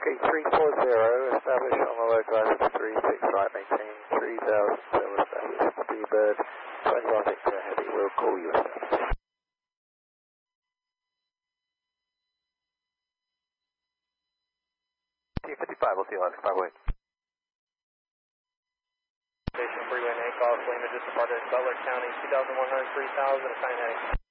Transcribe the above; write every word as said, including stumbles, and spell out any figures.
Yankee three four zero, established on the localizer to three six right, maintain three thousand, still established, Seabird, twenty-one Victor Heavy, we'll call you established. T fifty-five, we'll see you on five way. Station Freeway, name call, Lima just departed Butler County, two thousand one hundred three thousand, assign heading.